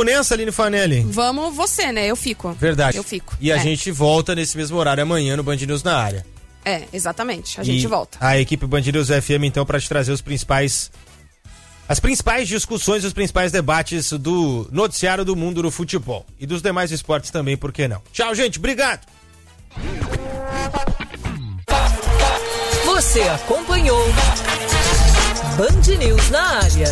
Vamos nessa, Aline Fanelli? Vamos você, né? Eu fico. Verdade. Eu fico. E a gente volta nesse mesmo horário amanhã no Band News na área. Exatamente. A gente volta. A equipe Band News FM, então, para te trazer as principais discussões, os principais debates do noticiário do mundo do futebol. E dos demais esportes também, por que não? Tchau, gente. Obrigado. Você acompanhou Band News na área.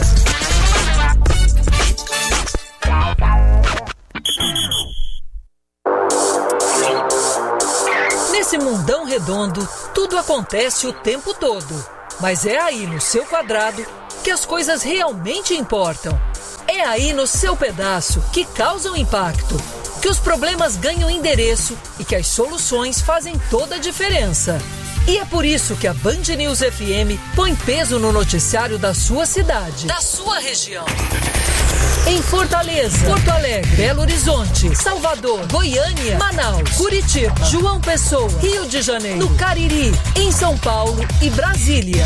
Nesse mundão redondo, tudo acontece o tempo todo. Mas é aí no seu quadrado que as coisas realmente importam. É aí no seu pedaço que causam impacto, que os problemas ganham endereço e que as soluções fazem toda a diferença. E é por isso que a Band News FM põe peso no noticiário da sua cidade, da sua região. Em Fortaleza, Porto Alegre, Belo Horizonte, Salvador, Goiânia, Manaus, Curitiba, João Pessoa, Rio de Janeiro, no Cariri, em São Paulo e Brasília.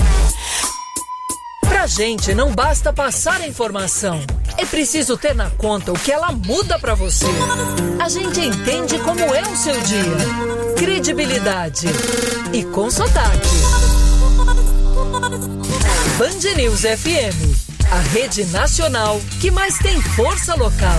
Pra gente não basta passar a informação, é preciso ter na conta o que ela muda pra você. A gente entende como é o seu dia. Credibilidade e com sotaque. Band News FM, a rede nacional que mais tem força local.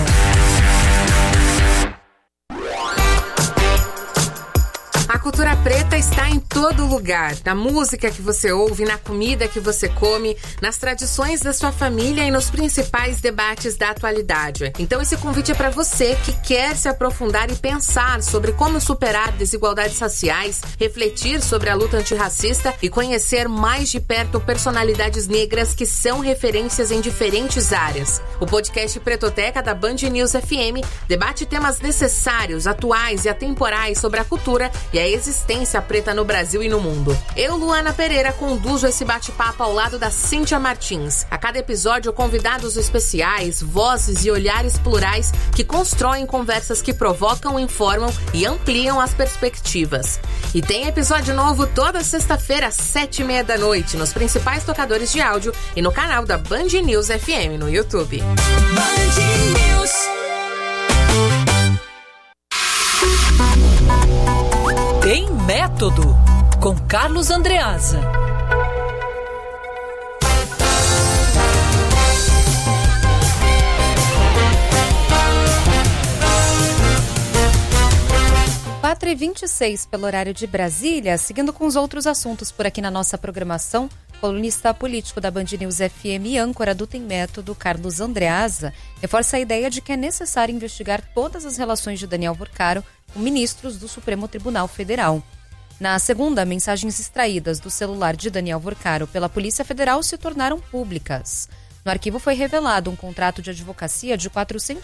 A cultura preta está em todo lugar, na música que você ouve, na comida que você come, nas tradições da sua família e nos principais debates da atualidade. Então esse convite é para você que quer se aprofundar e pensar sobre como superar desigualdades raciais, refletir sobre a luta antirracista e conhecer mais de perto personalidades negras que são referências em diferentes áreas. O podcast Pretoteca da Band News FM debate temas necessários, atuais e atemporais sobre a cultura e a existência preta no Brasil e no mundo. Eu, Luana Pereira, conduzo esse bate-papo ao lado da Cíntia Martins. A cada episódio, convidados especiais, vozes e olhares plurais que constroem conversas que provocam, informam e ampliam as perspectivas. E tem episódio novo toda sexta-feira às 7:30 da noite, nos principais tocadores de áudio e no canal da Band News FM no YouTube. Band News. Tem Método, com Carlos Andreasa. Quatro e 26 pelo horário de Brasília, seguindo com os outros assuntos por aqui na nossa programação, colunista político da Band News FM e âncora do Tem Método, Carlos Andreasa, reforça a ideia de que é necessário investigar todas as relações de Daniel Vorcaro com ministros do Supremo Tribunal Federal. Na segunda, mensagens extraídas do celular de Daniel Vorcaro pela Polícia Federal se tornaram públicas. No arquivo foi revelado um contrato de advocacia de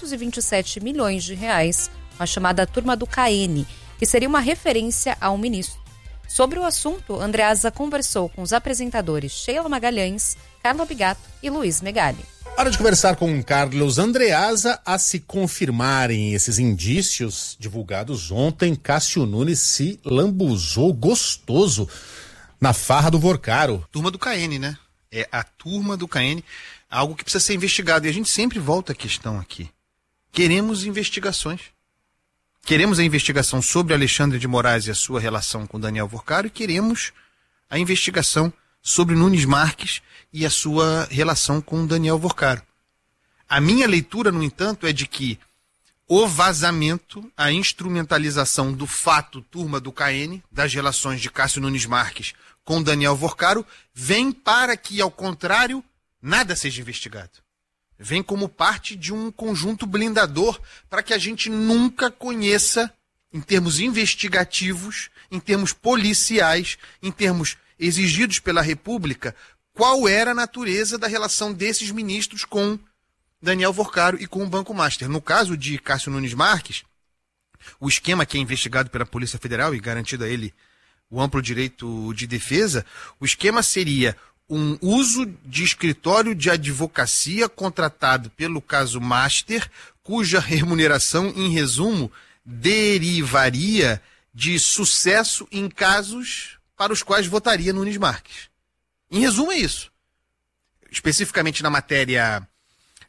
427 milhões de reais, a chamada Turma do KN, que seria uma referência ao ministro. Sobre o assunto, Andreasa conversou com os apresentadores Sheila Magalhães, Carla Bigato e Luiz Megali. Hora de conversar com Carlos Andreasa. A se confirmarem esses indícios divulgados ontem, Cássio Nunes se lambuzou gostoso na farra do Vorcaro. Turma do KN, né? É a turma do KN, algo que precisa ser investigado. E a gente sempre volta à questão aqui. Queremos investigações. Queremos a investigação sobre Alexandre de Moraes e a sua relação com Daniel Vorcaro e queremos a investigação sobre Nunes Marques e a sua relação com Daniel Vorcaro. A minha leitura, no entanto, é de que o vazamento, a instrumentalização do fato turma do KN, das relações de Cássio Nunes Marques com Daniel Vorcaro, vem para que, ao contrário, nada seja investigado. Vem como parte de um conjunto blindador para que a gente nunca conheça, em termos investigativos, em termos policiais, em termos exigidos pela República, qual era a natureza da relação desses ministros com Daniel Vorcaro e com o Banco Master. No caso de Cássio Nunes Marques, o esquema que é investigado pela Polícia Federal e garantido a ele o amplo direito de defesa, o esquema seria um uso de escritório de advocacia contratado pelo caso Master, cuja remuneração, em resumo, derivaria de sucesso em casos para os quais votaria Nunes Marques. Em resumo, é isso. Especificamente na matéria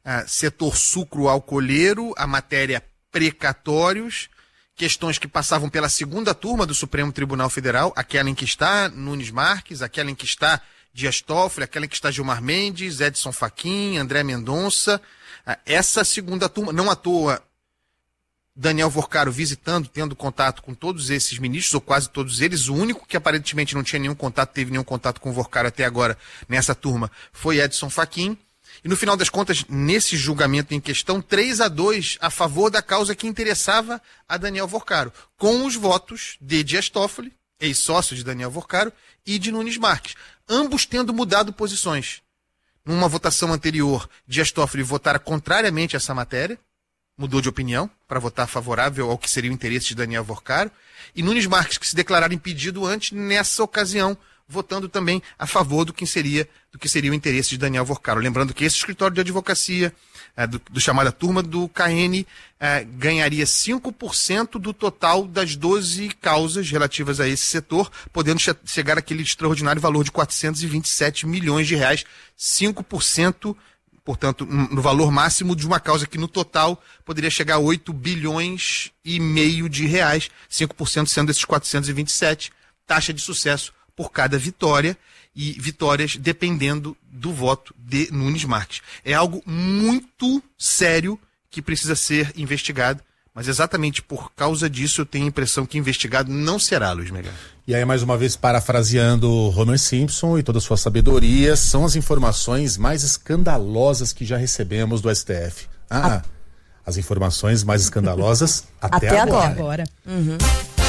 setor sucro-alcooleiro, a matéria precatórios, questões que passavam pela segunda turma do Supremo Tribunal Federal, aquela em que está Nunes Marques, aquela em que está Dias Toffoli, aquela em que está Gilmar Mendes, Edson Fachin, André Mendonça. Essa segunda turma, não à toa, Daniel Vorcaro visitando, tendo contato com todos esses ministros, ou quase todos eles. O único que aparentemente não tinha nenhum contato, teve nenhum contato com o Vorcaro até agora nessa turma, foi Edson Fachin. E no final das contas, nesse julgamento em questão, 3-2 a favor da causa que interessava a Daniel Vorcaro, com os votos de Dias Toffoli, ex-sócio de Daniel Vorcaro, e de Nunes Marques, ambos tendo mudado posições. Numa votação anterior, Dias Toffoli votara contrariamente a essa matéria, mudou de opinião para votar favorável ao que seria o interesse de Daniel Vorcaro, e Nunes Marques, que se declarara impedido antes, nessa ocasião, votando também a favor do que seria o interesse de Daniel Vorcaro. Lembrando que esse escritório de advocacia, do chamada turma do KN, ganharia 5% do total das 12 causas relativas a esse setor, podendo chegar àquele extraordinário valor de 427 milhões de reais, 5%, portanto, no valor máximo de uma causa que no total poderia chegar a 8 bilhões e meio de reais, 5% sendo esses 427, taxa de sucesso por cada vitória, e vitórias dependendo do voto de Nunes Marques. É algo muito sério que precisa ser investigado, mas exatamente por causa disso eu tenho a impressão que investigado não será, Luiz Megali. E aí, mais uma vez, parafraseando Homer Simpson e toda a sua sabedoria, são as informações mais escandalosas que já recebemos do STF. As informações mais escandalosas até agora. Uhum.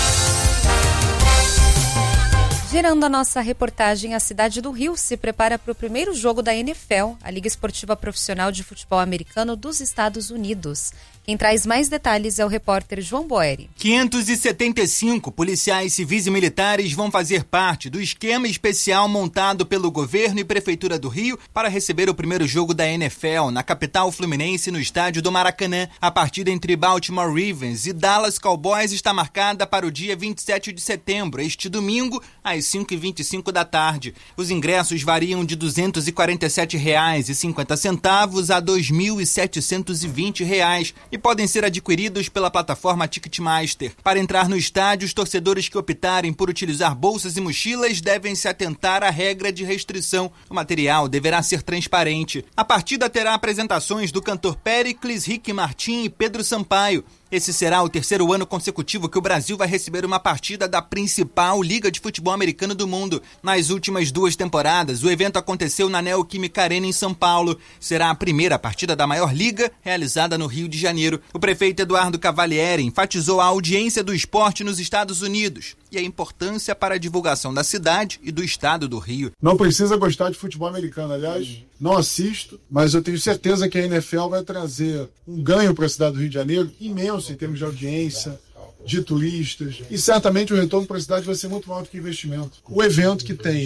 Girando a nossa reportagem, a cidade do Rio se prepara para o primeiro jogo da NFL, a Liga Esportiva Profissional de Futebol Americano dos Estados Unidos. Quem traz mais detalhes é o repórter João Boeri. 575 policiais civis e militares vão fazer parte do esquema especial montado pelo governo e Prefeitura do Rio para receber o primeiro jogo da NFL na capital fluminense, no estádio do Maracanã. A partida entre Baltimore Ravens e Dallas Cowboys está marcada para o dia 27 de setembro, este domingo, às 5h25 da tarde. Os ingressos variam de R$ 247,50 a R$ 2.720 e podem ser adquiridos pela plataforma Ticketmaster. Para entrar no estádio, os torcedores que optarem por utilizar bolsas e mochilas devem se atentar à regra de restrição. O material deverá ser transparente. A partida terá apresentações do cantor Péricles, Rick Martin e Pedro Sampaio. Esse será o terceiro ano consecutivo que o Brasil vai receber uma partida da principal liga de futebol americano do mundo. Nas últimas 2 temporadas, o evento aconteceu na Neoquímica Arena em São Paulo. Será a primeira partida da maior liga realizada no Rio de Janeiro. O prefeito Eduardo Cavalieri enfatizou a audiência do esporte nos Estados Unidos e a importância para a divulgação da cidade e do estado do Rio. Não precisa gostar de futebol americano, aliás, não assisto, mas eu tenho certeza que a NFL vai trazer um ganho para a cidade do Rio de Janeiro imenso em termos de audiência, de turistas, e certamente o retorno para a cidade vai ser muito maior do que investimento. O evento que tem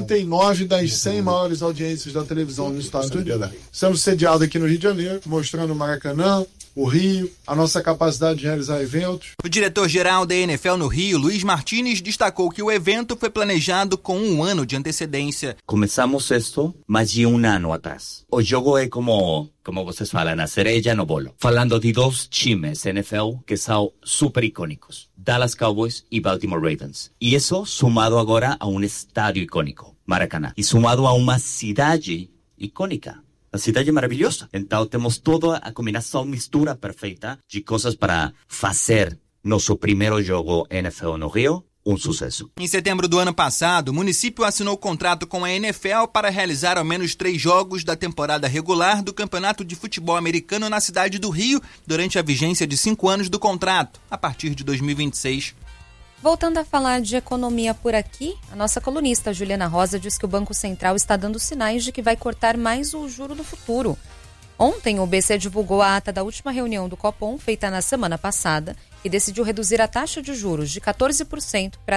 99 das 100 maiores audiências da televisão nos Estados Unidos, sendo sediado aqui no Rio de Janeiro, mostrando o Maracanã, o Rio, a nossa capacidade de realizar eventos. O diretor-geral da NFL no Rio, Luiz Martins, destacou que o evento foi planejado com 1 ano de antecedência. Começamos isto mais de 1 ano atrás. O jogo é como vocês falam, a cereja no bolo. Falando de 2 times NFL que são super icônicos, Dallas Cowboys e Baltimore Ravens. E isso sumado agora a um estádio icônico, Maracanã. E sumado a uma cidade icônica. A cidade é maravilhosa. Então temos toda a combinação, mistura perfeita de coisas para fazer nosso primeiro jogo NFL no Rio um sucesso. Em setembro do ano passado, o município assinou contrato com a NFL para realizar ao menos 3 jogos da temporada regular do Campeonato de Futebol Americano na cidade do Rio, durante a vigência de 5 anos do contrato, a partir de 2026. Voltando a falar de economia por aqui, a nossa colunista Juliana Rosa diz que o Banco Central está dando sinais de que vai cortar mais o juro do futuro. Ontem, o BC divulgou a ata da última reunião do Copom, feita na semana passada, e decidiu reduzir a taxa de juros de 14% para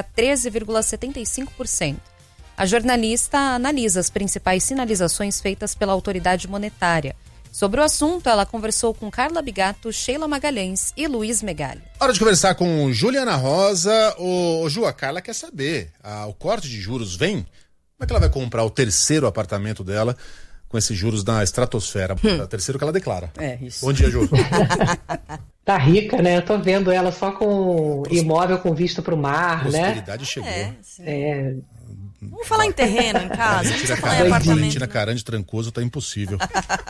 13,75%. A jornalista analisa as principais sinalizações feitas pela autoridade monetária. Sobre o assunto, ela conversou com Carla Bigato, Sheila Magalhães e Luiz Megali. Hora de conversar com Juliana Rosa. Ju, a Carla quer saber, o corte de juros vem? Como é que ela vai comprar o terceiro apartamento dela com esses juros na estratosfera. Terceiro que ela declara. Isso. Bom dia, Ju. Tá rica, né? Eu tô vendo ela só com imóvel com vista pro mar, né? Prosperidade chegou. Vamos falar em terreno em casa, vamos falar em apartamento. Tira Caran de Trancoso, tá impossível.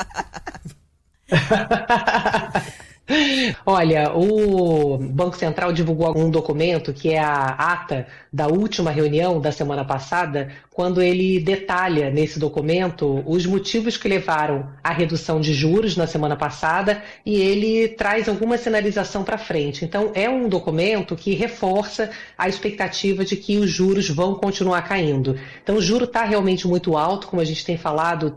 Olha, o Banco Central divulgou um documento que é a ata da última reunião da semana passada, quando ele detalha nesse documento os motivos que levaram à redução de juros na semana passada e ele traz alguma sinalização para frente. Então, é um documento que reforça a expectativa de que os juros vão continuar caindo. Então, o juro está realmente muito alto, como a gente tem falado,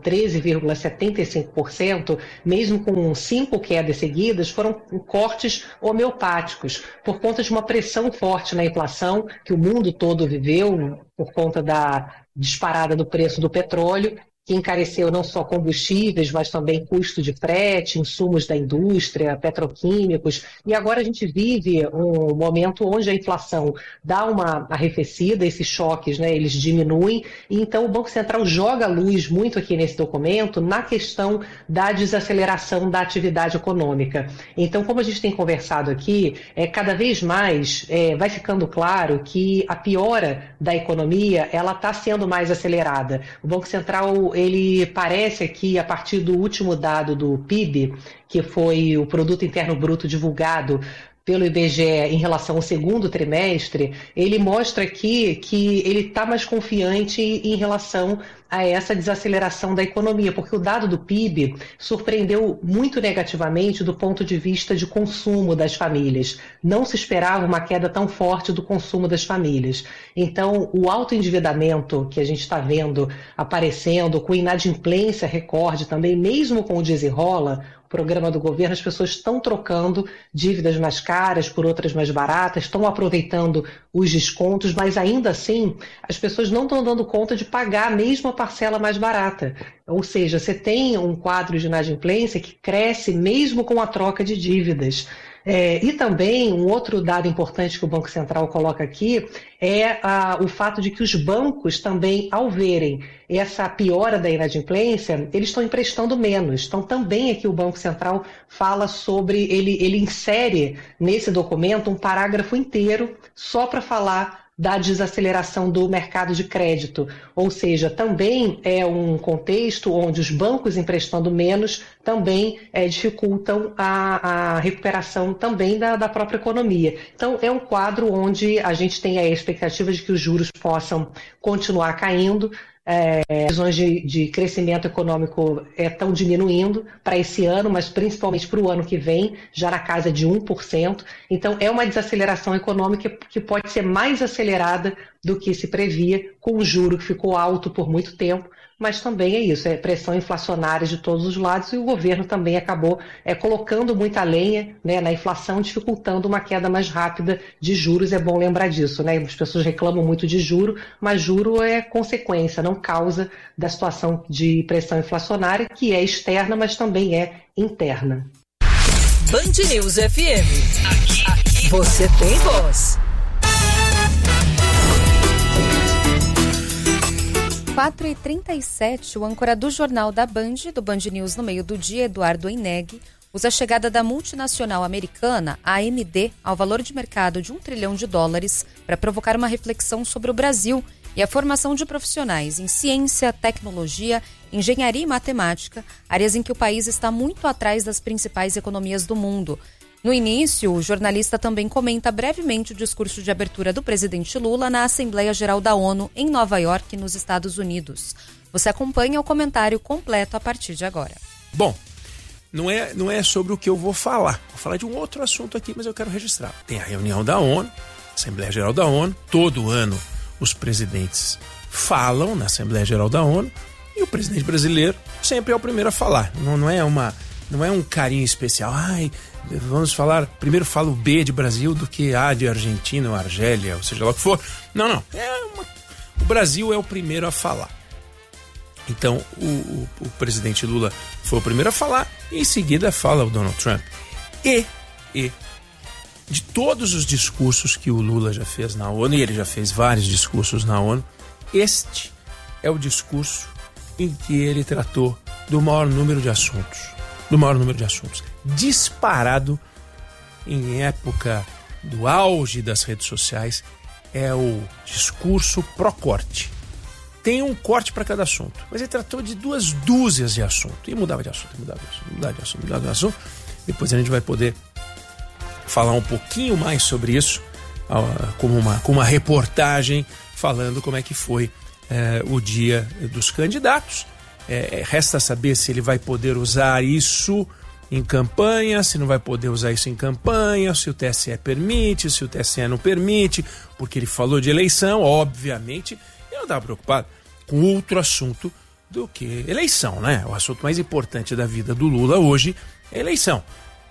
13,75%, mesmo com 5 quedas seguidas, foram cortes homeopáticos, por conta de uma pressão forte na inflação que o mundo todo viveu, por conta da disparada do preço do petróleo, que encareceu não só combustíveis, mas também custo de frete, insumos da indústria, petroquímicos. E agora a gente vive um momento onde a inflação dá uma arrefecida, esses choques, né, eles diminuem. E então o Banco Central joga a luz muito aqui nesse documento na questão da desaceleração da atividade econômica. Então, como a gente tem conversado aqui, cada vez mais vai ficando claro que a piora da economia ela está sendo mais acelerada. O Banco Central ele parece aqui, a partir do último dado do PIB, que foi o Produto Interno Bruto divulgado pelo IBGE em relação ao segundo trimestre, ele mostra aqui que ele está mais confiante em relação a essa desaceleração da economia, porque o dado do PIB surpreendeu muito negativamente do ponto de vista de consumo das famílias. Não se esperava uma queda tão forte do consumo das famílias. Então, o alto endividamento que a gente está vendo aparecendo, com inadimplência recorde também, mesmo com o desenrola, programa do governo, as pessoas estão trocando dívidas mais caras por outras mais baratas, estão aproveitando os descontos, mas ainda assim as pessoas não estão dando conta de pagar mesmo a parcela mais barata. Ou seja, você tem um quadro de inadimplência que cresce mesmo com a troca de dívidas. E também um outro dado importante que o Banco Central coloca aqui é o fato de que os bancos também, ao verem essa piora da inadimplência, eles estão emprestando menos. Então também aqui o Banco Central fala sobre, ele insere nesse documento um parágrafo inteiro só para falar da desaceleração do mercado de crédito. Ou seja, também é um contexto onde os bancos emprestando menos também dificultam a recuperação também da própria economia. Então, é um quadro onde a gente tem a expectativa de que os juros possam continuar caindo. Previsões de crescimento econômico estão diminuindo para esse ano, mas principalmente para o ano que vem, já na casa de 1%. Então, é uma desaceleração econômica que pode ser mais acelerada do que se previa, com o juro que ficou alto por muito tempo, mas também é isso, pressão inflacionária de todos os lados, e o governo também acabou colocando muita lenha, né, na inflação, dificultando uma queda mais rápida de juros. É bom lembrar disso, né? As pessoas reclamam muito de juro, mas juro é consequência, não causa da situação de pressão inflacionária, que é externa, mas também é interna. Band News FM. Aqui você tem voz. 4h37, o âncora do Jornal da Band, do Band News no meio do dia, Eduardo Eneg, usa a chegada da multinacional americana, a AMD, ao valor de mercado de $1 trilhão para provocar uma reflexão sobre o Brasil e a formação de profissionais em ciência, tecnologia, engenharia e matemática, áreas em que o país está muito atrás das principais economias do mundo. No início, o jornalista também comenta brevemente o discurso de abertura do presidente Lula na Assembleia Geral da ONU, em Nova York, nos Estados Unidos. Você acompanha o comentário completo a partir de agora. Bom, não é sobre o que eu vou falar. Vou falar de um outro assunto aqui, mas eu quero registrar. Tem a reunião da ONU, Assembleia Geral da ONU. Todo ano os presidentes falam na Assembleia Geral da ONU e o presidente brasileiro sempre é o primeiro a falar. Não é um carinho especial. Vamos falar, primeiro falo B de Brasil do que A de Argentina ou Argélia, ou seja lá o que for. Não. O Brasil é o primeiro a falar. Então, o presidente Lula foi o primeiro a falar, e em seguida fala o Donald Trump. E de todos os discursos que o Lula já fez na ONU, e ele já fez vários discursos na ONU, este é o discurso em que ele tratou do maior número de assuntos. Disparado em época do auge das redes sociais é o discurso pró-corte. Tem um corte para cada assunto, mas ele tratou de 2 dúzias de assunto. E mudava de assunto. Depois a gente vai poder falar um pouquinho mais sobre isso, com uma reportagem falando como é que foi o dia dos candidatos. Resta saber se ele vai poder usar isso em campanha, se não vai poder usar isso em campanha, se o TSE permite, se o TSE não permite, porque ele falou de eleição, obviamente, eu não estava preocupado com outro assunto do que eleição, né? O assunto mais importante da vida do Lula hoje é eleição.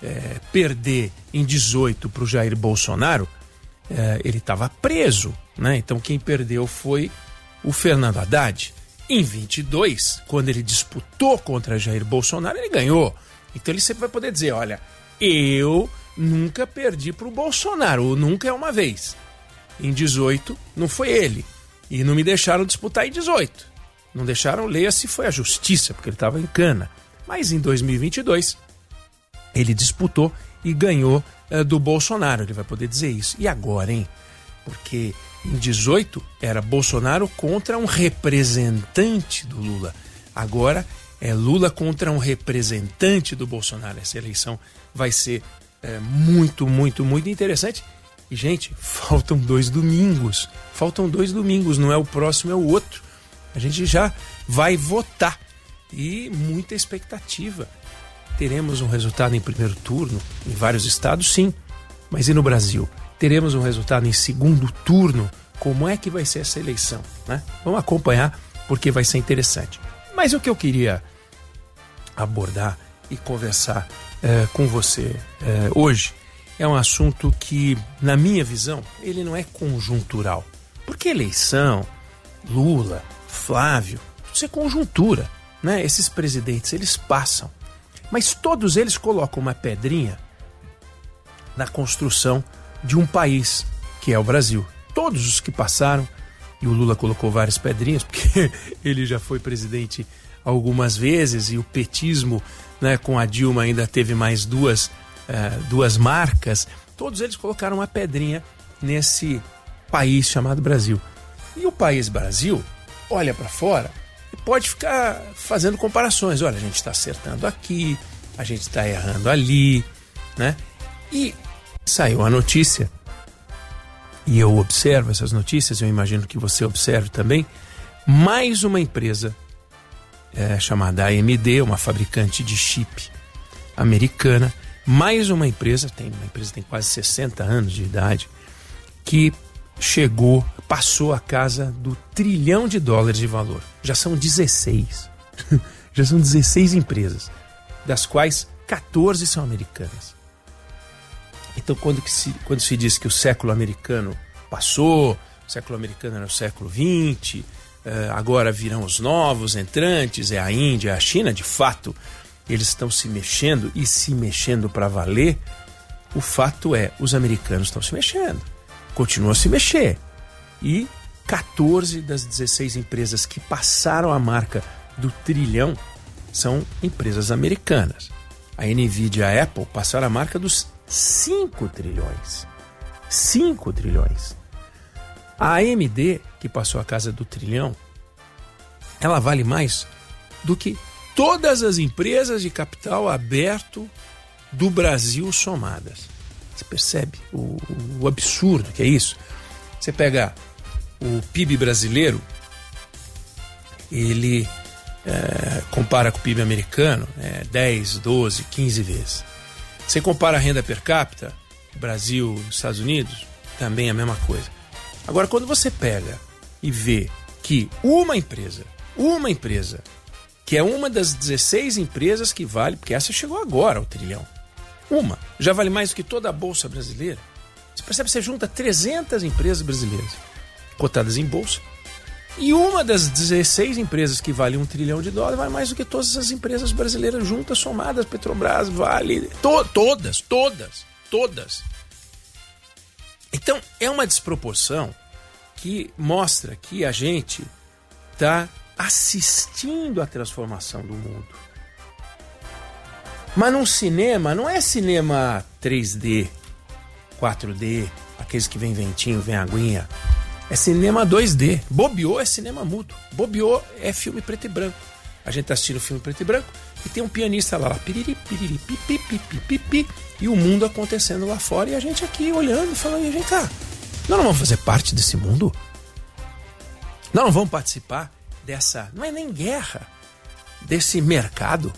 Perder em 18 para o Jair Bolsonaro, ele estava preso, né? Então quem perdeu foi o Fernando Haddad. Em 22, quando ele disputou contra Jair Bolsonaro, ele ganhou. Então ele sempre vai poder dizer, olha, eu nunca perdi para o Bolsonaro, nunca é uma vez. Em 18, não foi ele. E não me deixaram disputar em 18. Não deixaram, leia-se, foi a justiça, porque ele estava em cana. Mas em 2022, ele disputou e ganhou do Bolsonaro. Ele vai poder dizer isso. E agora, hein? Porque em 18 era Bolsonaro contra um representante do Lula. Agora é Lula contra um representante do Bolsonaro. Essa eleição vai ser muito, muito, muito interessante. E, gente, faltam 2 domingos. Não é o próximo, é o outro. A gente já vai votar. E muita expectativa. Teremos um resultado em primeiro turno em vários estados, sim. Mas e no Brasil? Teremos um resultado em segundo turno? Como é que vai ser essa eleição, né? Vamos acompanhar, porque vai ser interessante. Mas o que eu queria abordar e conversar com você hoje é um assunto que, na minha visão, ele não é conjuntural. Porque eleição, Lula, Flávio, isso é conjuntura, né? Esses presidentes, eles passam. Mas todos eles colocam uma pedrinha na construção de um país, que é o Brasil. Todos os que passaram, e o Lula colocou várias pedrinhas, porque ele já foi presidente algumas vezes, e o petismo, né, com a Dilma ainda teve mais duas marcas. Todos eles colocaram uma pedrinha nesse país chamado Brasil. E o país Brasil olha para fora e pode ficar fazendo comparações. Olha, a gente está acertando aqui, a gente está errando ali, né? E saiu a notícia, e eu observo essas notícias, eu imagino que você observe também, mais uma empresa chamada AMD, uma fabricante de chip americana, mais uma empresa tem quase 60 anos de idade, que passou a casa do $1 trilhão de valor. Já são 16. Já são 16 empresas, das quais 14 são americanas. Então, quando se diz que o século americano passou, o século americano era o século XX, agora virão os novos entrantes, é a Índia, é a China, de fato, eles estão se mexendo e se mexendo para valer. O fato é, os americanos estão se mexendo, continuam a se mexer. E 14 das 16 empresas que passaram a marca do trilhão são empresas americanas. A NVIDIA e a Apple passaram a marca dos 5 trilhões. 5 trilhões. A AMD, que passou a casa do $1 trilhão, ela vale mais do que todas as empresas de capital aberto do Brasil somadas. Você percebe o absurdo que é isso? Você pega o PIB brasileiro, ele compara com o PIB americano 10, 12, 15 vezes. Você compara a renda per capita, Brasil, Estados Unidos, também é a mesma coisa. Agora, quando você pega e vê que uma empresa, que é uma das 16 empresas que vale, porque essa chegou agora ao trilhão, já vale mais do que toda a Bolsa brasileira. Você percebe, você junta 300 empresas brasileiras cotadas em bolsa, e uma das 16 empresas que vale $1 trilhão vale mais do que todas as empresas brasileiras juntas, somadas, Petrobras, Vale, todas. Então, é uma desproporção que mostra que a gente está assistindo à transformação do mundo. Mas num cinema, não é cinema 3D, 4D, aqueles que vem ventinho, vem aguinha. É cinema 2D. Bobeou é cinema mudo. Bobeou é filme preto e branco. A gente tá assistindo filme preto e branco e tem um pianista lá, piriri, piriri, pipi, pipi, pipi, e o mundo acontecendo lá fora e a gente aqui olhando, falando, vem cá, nós não vamos fazer parte desse mundo? Nós não vamos participar dessa, não é nem guerra, desse mercado?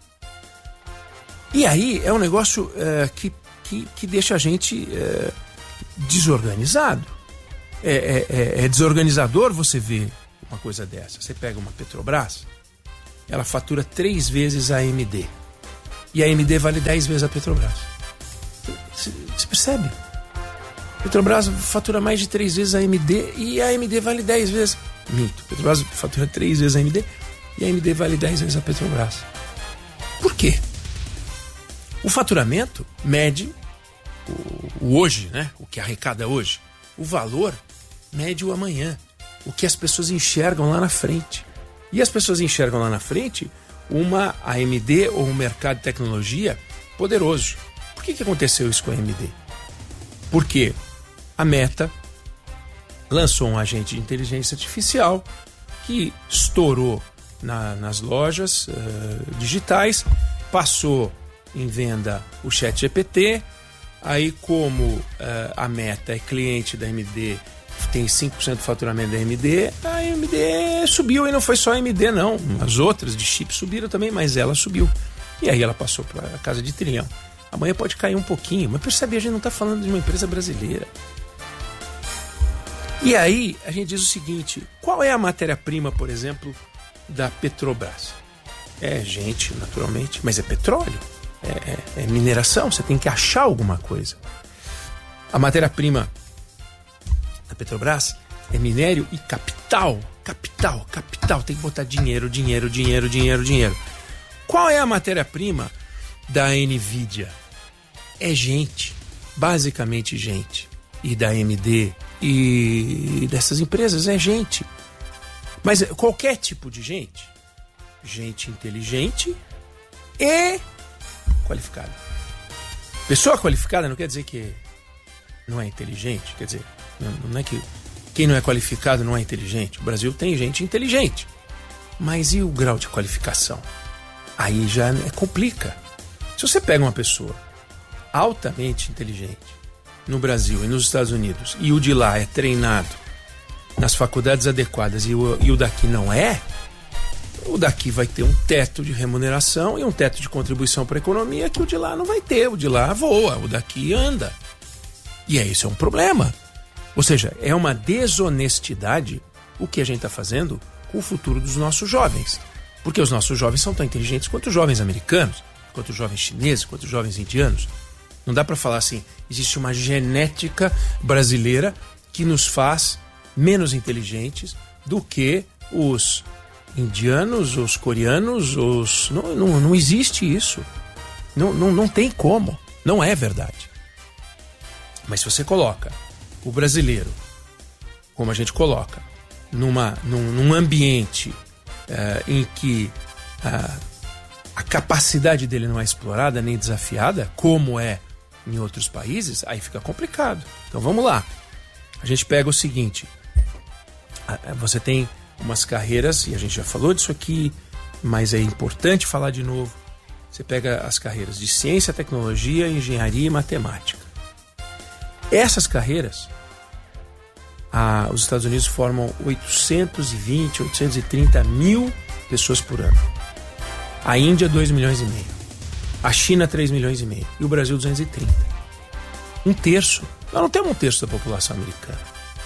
E aí é um negócio que deixa a gente desorganizado. É desorganizador você ver uma coisa dessa. Você pega uma Petrobras, ela fatura 3 vezes a AMD. E a AMD vale 10 vezes a Petrobras. Você percebe? A Petrobras fatura mais de 3 vezes a AMD e a AMD vale 10 vezes. Minto. A Petrobras fatura 3 vezes a AMD e a AMD vale 10 vezes a Petrobras. Por quê? O faturamento mede o hoje, né? O que arrecada hoje. O valor mede o amanhã. O que as pessoas enxergam lá na frente. E as pessoas enxergam lá na frente uma AMD ou um mercado de tecnologia poderoso. Por que aconteceu isso com a AMD? Porque a Meta lançou um agente de inteligência artificial que estourou nas lojas digitais, passou em venda o ChatGPT. Aí, como a Meta é cliente da AMD, tem 5% do faturamento da AMD, a AMD subiu, e não foi só a AMD não, as outras de chip subiram também, mas ela subiu. E aí ela passou para a casa de trilhão. Amanhã pode cair um pouquinho, mas percebe, a gente não está falando de uma empresa brasileira. E aí a gente diz o seguinte, qual é a matéria-prima, por exemplo, da Petrobras? É gente, naturalmente, mas é petróleo, é mineração, você tem que achar alguma coisa. A matéria-prima da Petrobras é minério e capital. Capital. Tem que botar dinheiro. Qual é a matéria-prima da NVIDIA? É gente. Basicamente gente. E da AMD e dessas empresas é gente. Mas qualquer tipo de gente. Gente inteligente e qualificada. Pessoa qualificada não quer dizer que não é inteligente. Quer dizer, não é que quem não é qualificado não é inteligente. O Brasil tem gente inteligente. Mas e o grau de qualificação? Aí já complica. Se você pega uma pessoa altamente inteligente no Brasil e nos Estados Unidos e o de lá é treinado nas faculdades adequadas e o daqui não é, o daqui vai ter um teto de remuneração e um teto de contribuição para a economia que o de lá não vai ter. O de lá voa, o daqui anda. E isso é um problema. Ou seja, é uma desonestidade o que a gente está fazendo com o futuro dos nossos jovens. Porque os nossos jovens são tão inteligentes quanto os jovens americanos, quanto os jovens chineses, quanto os jovens indianos. Não dá para falar assim, existe uma genética brasileira que nos faz menos inteligentes do que os indianos, os coreanos, não existe isso. Não tem como. Não é verdade. Mas se você coloca o brasileiro, como a gente coloca, num ambiente em que a capacidade dele não é explorada nem desafiada, como é em outros países, aí fica complicado. Então vamos lá. A gente pega o seguinte, você tem umas carreiras, e a gente já falou disso aqui, mas é importante falar de novo. Você pega as carreiras de ciência, tecnologia, engenharia e matemática. Essas carreiras, os Estados Unidos formam 830 mil pessoas por ano. A Índia, 2,5 milhões. A China, 3,5 milhões. E o Brasil, 230. Um terço. Nós não temos um terço da população americana.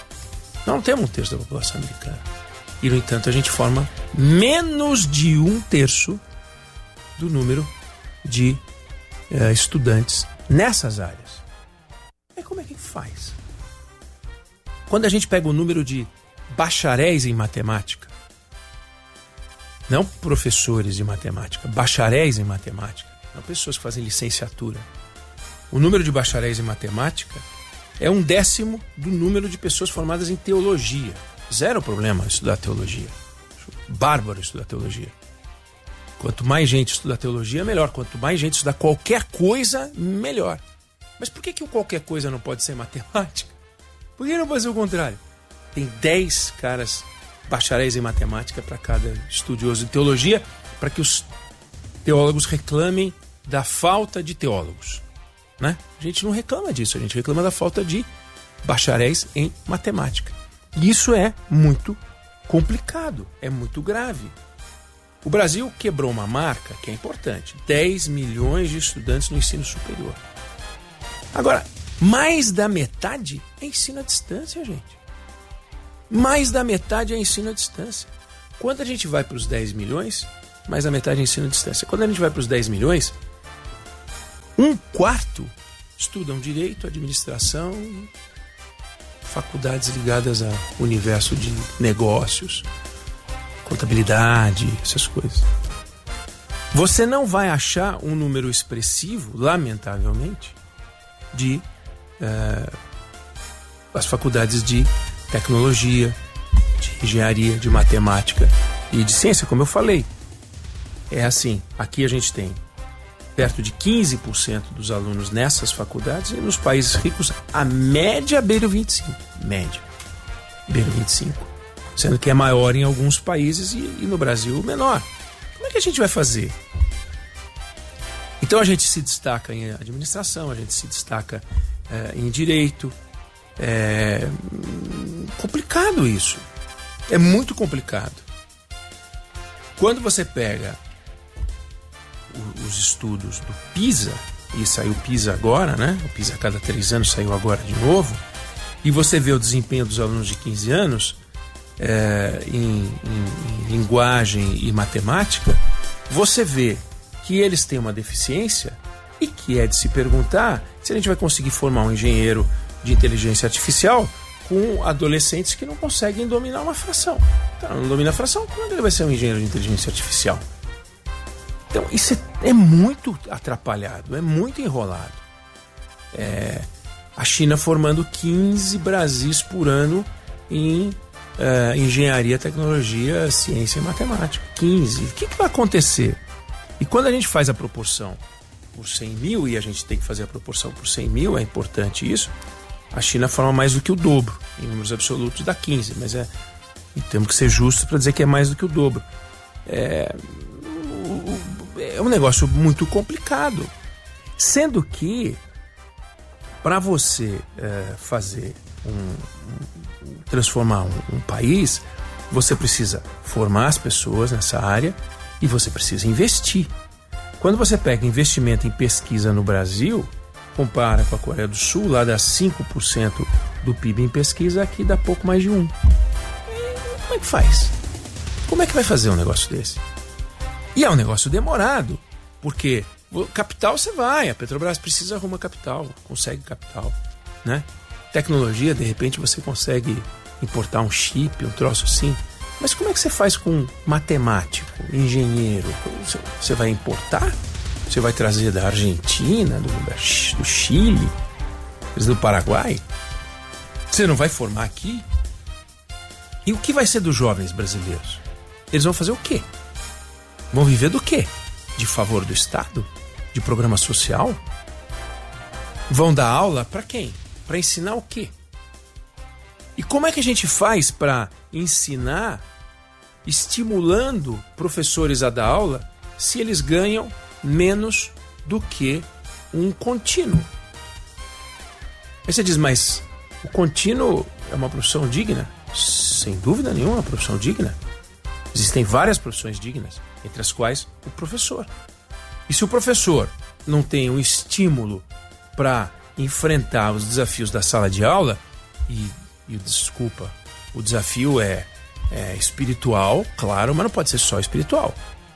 E, no entanto, a gente forma menos de um terço do número de estudantes nessas áreas. Aí como é que faz? Quando a gente pega o número de bacharéis em matemática, não professores de matemática, bacharéis em matemática, não pessoas que fazem licenciatura. O número de bacharéis em matemática é 1/10 do número de pessoas formadas em teologia. Zero problema estudar teologia. Bárbaro estudar teologia. Quanto mais gente estudar teologia, melhor. Quanto mais gente estudar qualquer coisa, melhor. Mas por que o qualquer coisa não pode ser matemática? Por que não pode ser o contrário? Tem 10 caras bacharéis em matemática para cada estudioso de teologia, para que os teólogos reclamem da falta de teólogos, né? A gente não reclama disso, a gente reclama da falta de bacharéis em matemática. E isso é muito complicado, é muito grave. O Brasil quebrou uma marca que é importante: 10 milhões de estudantes no ensino superior. Agora, mais da metade é ensino à distância, gente. Mais da metade é ensino à distância. Quando a gente vai para os 10 milhões, mais da metade é ensino à distância. Quando a gente vai para os 10 milhões, 1/4 estudam direito, administração, faculdades ligadas ao universo de negócios, contabilidade, essas coisas. Você não vai achar um número expressivo, lamentavelmente, de as faculdades de tecnologia, de engenharia, de matemática e de ciência, como eu falei. É assim, aqui a gente tem perto de 15% dos alunos nessas faculdades, e nos países ricos a média beira o 25%. Média. Beira o 25%. Sendo que é maior em alguns países e no Brasil menor. Como é que a gente vai fazer? Então a gente se destaca em administração, a gente se destaca em direito. É complicado isso. É muito complicado. Quando você pega os estudos do PISA, e saiu o PISA agora, né? O PISA a cada 3 anos saiu agora de novo, e você vê o desempenho dos alunos de 15 anos em linguagem e matemática, você vê que eles têm uma deficiência e que é de se perguntar se a gente vai conseguir formar um engenheiro de inteligência artificial com adolescentes que não conseguem dominar uma fração. Então, não domina a fração, como ele vai ser um engenheiro de inteligência artificial? Então, isso é muito atrapalhado, é muito enrolado. A China formando 15 Brasis por ano em engenharia, tecnologia, ciência e matemática. 15. O que vai acontecer? E quando a gente faz a proporção por 100 mil, e a gente tem que fazer a proporção por 100 mil, é importante isso, a China forma mais do que o dobro, em números absolutos dá 15, mas temos que ser justos para dizer que é mais do que o dobro. É um negócio muito complicado. Sendo que, para você transformar um país, você precisa formar as pessoas nessa área e você precisa investir. Quando você pega investimento em pesquisa no Brasil, compara com a Coreia do Sul, lá dá 5% do PIB em pesquisa, aqui dá pouco mais de 1%. Como é que faz? Como é que vai fazer um negócio desse? E é um negócio demorado, porque capital você vai, a Petrobras precisa arrumar capital, consegue capital, né? Tecnologia, de repente você consegue importar um chip, um troço assim, mas como é que você faz com matemático, engenheiro? Você vai importar? Você vai trazer da Argentina, do Chile, do Paraguai? Você não vai formar aqui? E o que vai ser dos jovens brasileiros? Eles vão fazer o quê? Vão viver do quê? De favor do Estado? De programa social? Vão dar aula para quem? Para ensinar o quê? E como é que a gente faz para ensinar, estimulando professores a dar aula, se eles ganham menos do que um contínuo? Aí você diz, mas o contínuo é uma profissão digna? Sem dúvida nenhuma, uma profissão digna. Existem várias profissões dignas, entre as quais o professor. E se o professor não tem um estímulo para enfrentar os desafios da sala de aula, e desculpa, o desafio é espiritual, claro, mas não pode ser só espiritual.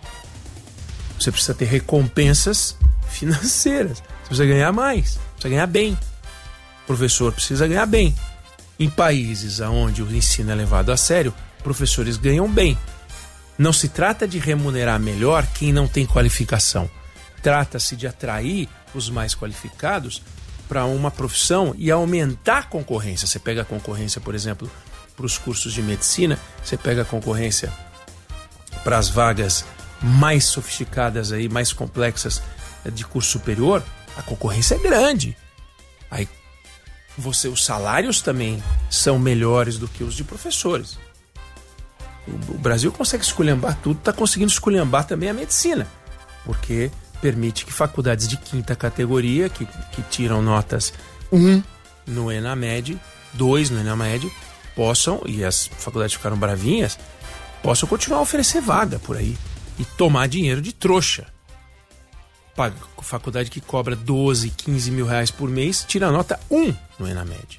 Você precisa ter recompensas financeiras, você precisa ganhar mais, precisa ganhar bem. O professor precisa ganhar bem. Em países onde o ensino é levado a sério, professores ganham bem. Não se trata de remunerar melhor quem não tem qualificação. Trata-se de atrair os mais qualificados para uma profissão e aumentar a concorrência. Você pega a concorrência, por exemplo, para os cursos de medicina, você pega a concorrência para as vagas mais sofisticadas, aí, mais complexas de curso superior, a concorrência é grande. Aí os salários também são melhores do que os de professores. O Brasil consegue esculhambar tudo, está conseguindo esculhambar também a medicina, porque permite que faculdades de 5ª categoria, que tiram notas 1 no ENAMED, 2 no ENAMED, possam, e as faculdades ficaram bravinhas, possam continuar a oferecer vaga por aí e tomar dinheiro de trouxa. Faculdade que cobra 12, 15 mil reais por mês, tira nota 1 no ENAMED.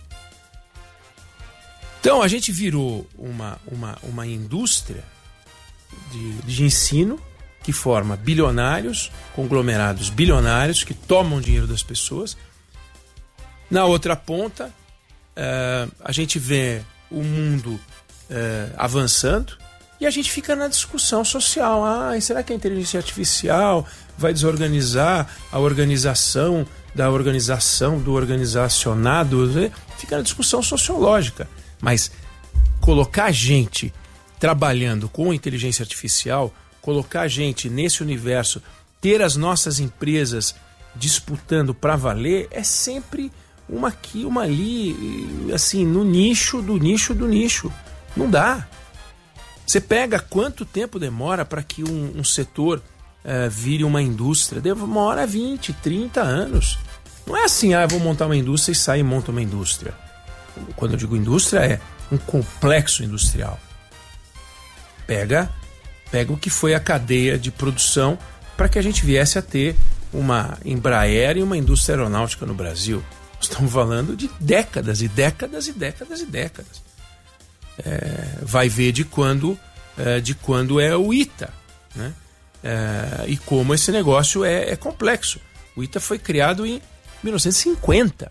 Então a gente virou uma indústria de ensino que forma bilionários, conglomerados bilionários que tomam dinheiro das pessoas. Na outra ponta, a gente vê o mundo avançando e a gente fica na discussão social. Será que a inteligência artificial vai desorganizar a organização da organização, do organizacionado? Fica na discussão sociológica. Mas colocar gente trabalhando com inteligência artificial, colocar gente nesse universo, ter as nossas empresas disputando para valer, é sempre uma aqui, uma ali, assim, no nicho do nicho do nicho. Não dá. Você pega quanto tempo demora para que um setor vire uma indústria? Demora 20, 30 anos. Não é assim, vou montar uma indústria e sair e monta uma indústria. Quando eu digo indústria, é um complexo industrial. Pega o que foi a cadeia de produção para que a gente viesse a ter uma Embraer e uma indústria aeronáutica no Brasil. Estamos falando de décadas e décadas e décadas e décadas. Vai ver de quando é o ITA, né? E como esse negócio é complexo. O ITA foi criado em 1950.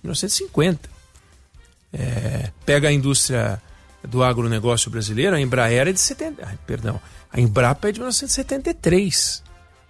Pega a indústria do agronegócio brasileiro, a Embraer é de 70. A Embrapa é de 1973.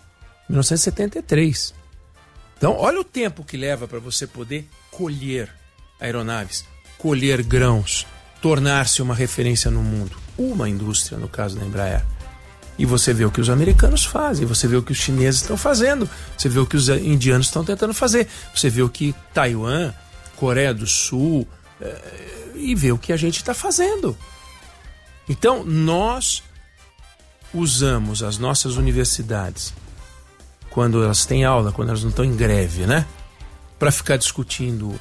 Então, olha o tempo que leva para você poder colher aeronaves, colher grãos, tornar-se uma referência no mundo. Uma indústria, no caso da Embraer. E você vê o que os americanos fazem, você vê o que os chineses estão fazendo, você vê o que os indianos estão tentando fazer, você vê o que Taiwan, Coreia do Sul, e vê o que a gente está fazendo. Então, nós usamos as nossas universidades, quando elas têm aula, quando elas não estão em greve, né? Para ficar discutindo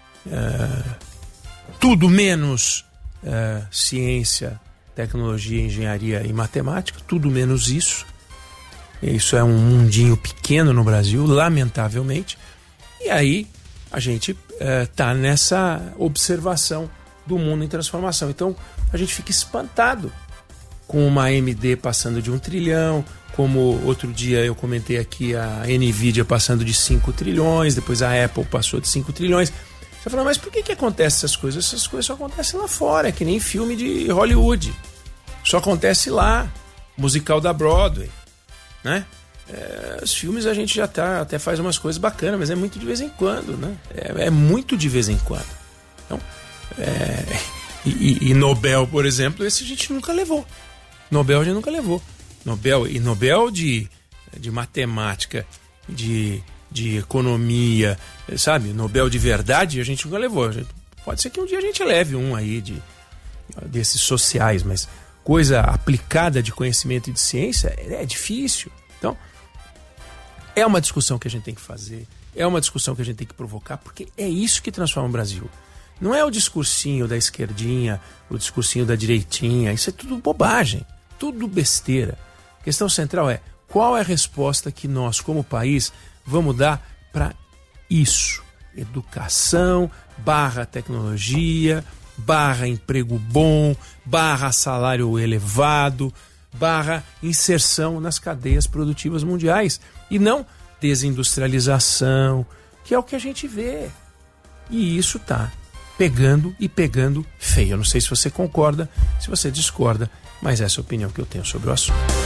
tudo menos ciência, tecnologia, engenharia e matemática, tudo menos isso. Isso é um mundinho pequeno no Brasil, lamentavelmente. E aí a gente está nessa observação do mundo em transformação. Então a gente fica espantado com uma AMD passando de 1 trilhão, como outro dia eu comentei aqui, a Nvidia passando de 5 trilhões, depois a Apple passou de 5 trilhões. Você fala, mas por que acontecem essas coisas? Essas coisas só acontecem lá fora, é que nem filme de Hollywood. Só acontece lá, musical da Broadway, né? Os filmes a gente já até faz umas coisas bacanas, mas é muito de vez em quando, né? É muito de vez em quando. Então, e Nobel, por exemplo, esse a gente nunca levou. Nobel a gente nunca levou. Nobel de matemática, de economia, sabe? Nobel de verdade a gente nunca levou. Pode ser que um dia a gente leve um aí desses sociais, mas coisa aplicada de conhecimento e de ciência é difícil. Então, é uma discussão que a gente tem que fazer, é uma discussão que a gente tem que provocar, porque é isso que transforma o Brasil. Não é o discursinho da esquerdinha, o discursinho da direitinha, isso é tudo bobagem, tudo besteira. A questão central é qual é a resposta que nós, como país, vamos dar para isso. Educação, /tecnologia, /emprego bom, /salário elevado, /inserção nas cadeias produtivas mundiais. E não desindustrialização, que é o que a gente vê. E isso tá pegando e pegando feio. Eu não sei se você concorda, se você discorda, mas essa é a opinião que eu tenho sobre o assunto.